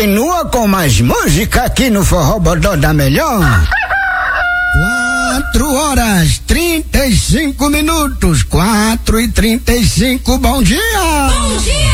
continua com mais música aqui no Forró Bodó da Melhor. 4h35, 4h35, bom dia! Bom dia!